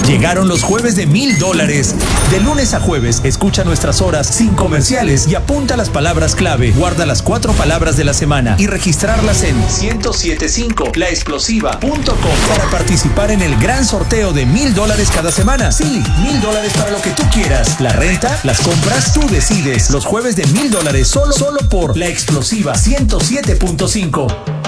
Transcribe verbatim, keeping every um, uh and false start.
Llegaron los jueves de mil dólares. De lunes a jueves, escucha nuestras horas sin comerciales y apunta las palabras clave. Guarda las cuatro palabras de la semana y registrarlas en ciento setenta y cinco la explosiva punto com para participar en el gran sorteo de mil dólares cada semana. Sí, mil dólares para lo que tú quieras. La renta, las compras, tú decides. Los jueves de mil dólares solo, solo por La Explosiva ciento siete punto cinco.